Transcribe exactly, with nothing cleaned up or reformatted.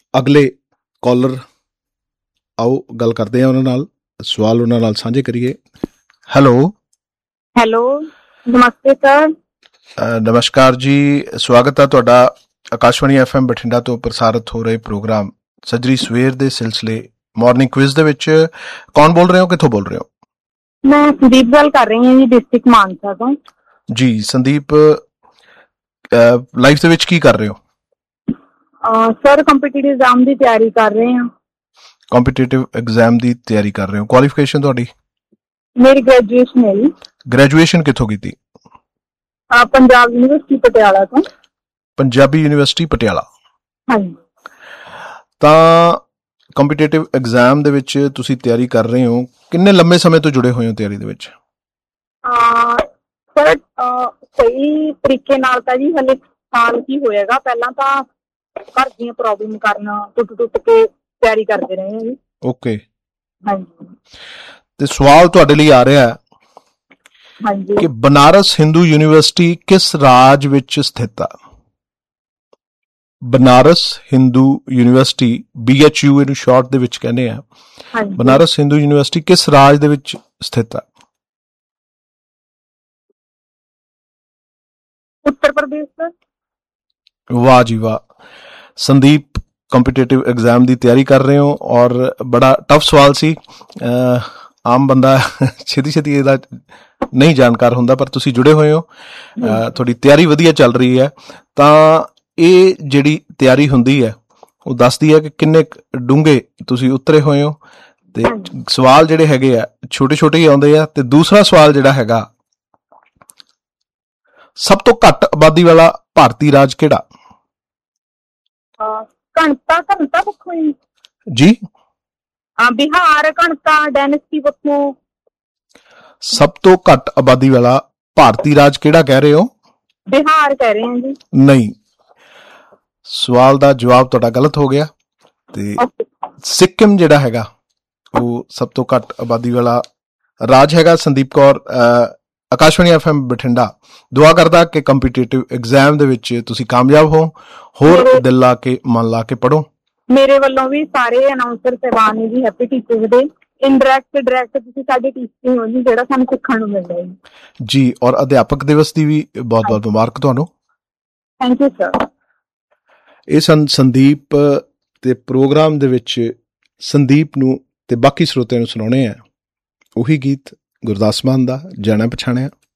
ਅਗਲੇ ਕਾਲਰ ਆਓ ਗੱਲ ਕਰਦੇ ਹਾਂ ਉਹਨਾਂ ਨਾਲ, ਸਵਾਲ ਉਹਨਾਂ ਨਾਲ ਸਾਂਝੇ ਕਰੀਏ। ਹੈਲੋ ਹੈਲੋ, ਨਮਸਤੇ ਸਰ। ਨਮਸਕਾਰ ਜੀ, ਸਵਾਗਤ ਹੈ ਤੁਹਾਡਾ ਆਕਾਸ਼ਵਾਣੀ ਐਫ ਐਮ ਬਠਿੰਡਾ ਤੋਂ ਪ੍ਰਸਾਰਿਤ ਹੋ ਰਹੇ ਪ੍ਰੋਗਰਾਮ ਸੱਜਰੀ ਸਵੇਰ ਦੇ ਸਿਲਸਿਲੇ ਮਾਰਨਿੰਗ ਕੁਇਜ਼ ਦੇ ਵਿੱਚ। ਕੌਣ ਬੋਲ ਰਹੇ ਹੋ, ਕਿੱਥੋਂ ਬੋਲ ਰਹੇ ਹੋ? ਮੈਂ ਸੰਦੀਪ ਗੱਲ ਕਰ ਰਹੀ ਹਾਂ ਜੀ, ਡਿਸਟ੍ਰਿਕਟ ਮਾਨਸਾ ਤੋਂ। ਜੀ ਸੰਦੀਪ, ਲਾਈਫ ਦੇ ਵਿੱਚ ਕੀ ਕਰ ਰਹੇ ਹੋ? ਸਰ ਕੰਪੀਟੀਟਿਵ ਐਗਜ਼ਾਮ ਦੀ ਤਿਆਰੀ ਕਰ ਰਹੇ ਹਾਂ। ਕੰਪੀਟੀਟਿਵ ਐਗਜ਼ਾਮ ਦੀ ਤਿਆਰੀ ਕਰ ਰਹੇ ਹੋ। ਕੁਆਲੀਫਿਕੇਸ਼ਨ ਤੁਹਾਡੀ? ਮੇਰੀ ਗ੍ਰੈਜੂਏਸ਼ਨ ਹੈ ਜੀ। ਗ੍ਰੈਜੂਏਸ਼ਨ ਕਿੱਥੋਂ ਕੀਤੀ? ਪੰਜਾਬ ਯੂਨੀਵਰਸਿਟੀ ਪਟਿਆਲਾ ਤੋਂ। ਪੰਜਾਬੀ ਯੂਨੀਵਰਸਿਟੀ ਪਟਿਆਲਾ। ਹਾਂਜੀ। ਤਾਂ ਕੰਪੀਟੀਟਿਵ ਐਗਜ਼ਾਮ ਦੇ ਵਿੱਚ ਤੁਸੀਂ ਤਿਆਰੀ ਕਰ ਰਹੇ ਹੋ, ਕਿੰਨੇ ਲੰਮੇ ਸਮੇਂ ਤੋਂ ਜੁੜੇ ਹੋਏ ਹੋ ਤਿਆਰੀ ਦੇ ਵਿੱਚ? ਸਰ ਸਹੀ ਤਰੀਕੇ ਨਾਲ ਤਾਂ ਜੀ ਹਲੇ ਸਾਲ ਕੀ ਹੋਏਗਾ। ਪਹਿਲਾਂ ਤਾਂ ਘਰ ਦੀਆਂ ਪ੍ਰੋਬਲਮ ਕਾਰਨ ਟੁੱਟ ਟੁੱਟ ਕੇ ਤਿਆਰੀ ਕਰਦੇ ਰਹੇ ਹਾਂ ਜੀ। ਓਕੇ। ਹਾਂਜੀ। ਤੇ ਸਵਾਲ ਤੁਹਾਡੇ ਲਈ ਆ ਰਿਹਾ ਹੈ ਹਾਂਜੀ ਕਿ ਬਨਾਰਸ ਹਿੰਦੂ ਯੂਨੀਵਰਸਿਟੀ ਕਿਸ ਰਾਜ ਵਿੱਚ ਸਥਿਤ ਆ? Banaras Hindu university, B H U ਇਹਨੂੰ ਸ਼ਾਰਟ ਦੇ ਵਿੱਚ ਕਹਿੰਦੇ ਆ। ਬਨਾਰਸ ਹਿੰਦੂ ਯੂਨੀਵਰਸਿਟੀ ਕਿਸ ਰਾਜ ਦੇ ਵਿੱਚ ਸਥਿਤ ਆ? ਉੱਤਰ ਪ੍ਰਦੇਸ਼। ਵਾਹ ਜੀ ਵਾਹ। ਸੰਦੀਪ, ਕੰਪੀਟੀਟਿਵ ਐਗਜ਼ਾਮ ਦੀ ਤਿਆਰੀ ਕਰ ਰਹੇ ਹੋ ਔਰ ਬੜਾ ਟਫ ਸਵਾਲ ਸੀ। ਆਮ ਬੰਦਾ ਛੇਤੀ ਛੇਤੀ ਇਹਦਾ ਨਹੀਂ ਜਾਣਕਾਰ ਹੁੰਦਾ, ਪਰ ਤੁਸੀਂ ਜੁੜੇ ਹੋਏ ਹੋ, ਤੁਹਾਡੀ ਤਿਆਰੀ ਵਧੀਆ ਚੱਲ ਰਹੀ ਹੈ। ਤਾਂ ਇਹ ਜਿਹੜੀ ਤਿਆਰੀ ਹੁੰਦੀ ਹੈ ਉਹ ਦੱਸਦੀ ਹੈ ਕਿ ਕਿੰਨੇ ਡੂੰਘੇ ਤੁਸੀਂ ਉਤਰੇ ਹੋਏ ਹੋ। ਤੇ ਸਵਾਲ ਜਿਹੜੇ ਹੈਗੇ ਆ ਛੋਟੇ ਛੋਟੇ ਹੀ ਆਉਂਦੇ ਆ। ਤੇ ਦੂਸਰਾ ਸਵਾਲ ਜਿਹੜਾ ਹੈਗਾ, ਸਭ ਤੋਂ ਘੱਟ ਆਬਾਦੀ ਵਾਲਾ ਭਾਰਤੀ ਰਾਜ ਕਿਹੜਾ? ਘਣਤਾ ਘਣਤਾ ਪੱਖੋਂ ਜੀ? ਬਿਹਾਰ। ਘਣਤਾ ਡਾਇਨੈਸਟੀ ਪੱਖੋਂ ਸਭ ਤੋਂ ਘੱਟ ਆਬਾਦੀ ਵਾਲਾ ਭਾਰਤੀ ਰਾਜ ਕਿਹੜਾ ਕਹਿ ਰਹੇ ਹੋ? ਬਿਹਾਰ ਕਹਿ ਰਹੇ ਹਾਂ ਜੀ। ਨਹੀਂ, ਸਵਾਲ ਦਾ ਜਵਾਬ ਤੁਹਾਡਾ ਗਲਤ ਹੋ ਗਿਆ। ਤੇ ਸਿੱਕਿਮ ਜਿਹੜਾ ਹੈਗਾ ਉਹ ਸਭ ਤੋਂ ਘੱਟ ਆਬਾਦੀ ਵਾਲਾ ਰਾਜ ਹੈਗਾ। ਸੰਦੀਪ ਕੌਰ, ਆਕਾਸ਼ਵਾਣੀ ਐਫ ਐਮ ਬਠਿੰਡਾ ਦੁਆ ਕਰਦਾ ਕਿ ਕੰਪੀਟੀਟਿਵ ਐਗਜ਼ਾਮ ਦੇ ਵਿੱਚ ਤੁਸੀਂ ਕਾਮਯਾਬ ਹੋ। ਹੋਰ ਦਿਲ ਲਾ ਕੇ ਮਨ ਲਾ ਕੇ ਪੜ੍ਹੋ। ਮੇਰੇ ਵੱਲੋਂ ਵੀ ਸਾਰੇ ਅਨਾਉਂਸਰ ਸਾਹਿਬਾਨ ਨੇ ਜੀ happy teachers day. Indirect direct ਤੁਸੀਂ ਸਾਡੇ ਟੀਚਰ ਹੋ ਜੀ, ਜਿਹੜਾ ਸਾਨੂੰ ਸਿੱਖਣ ਨੂੰ ਮਿਲਦਾ ਹੈ ਜੀ। ਔਰ ਅਧਿਆਪਕ ਦਿਵਸ ਦੀ ਵੀ ਬਹੁਤ ਬਹੁਤ ਮੁਬਾਰਕ ਤੁਹਾਨੂੰ। Thank you sir. ਇਹ ਸਨ ਸੰਦੀਪ, ਤੇ ਪ੍ਰੋਗਰਾਮ ਦੇ ਵਿੱਚ ਸੰਦੀਪ ਨੂੰ ਤੇ ਬਾਕੀ ਸਰੋਤਿਆਂ ਨੂੰ ਸੁਣਾਉਣੇ ਆ ਉਹੀ ਗੀਤ ਗੁਰਦਾਸ ਮਾਨ ਦਾ ਜਾਣਿਆ ਪਛਾਣਿਆ।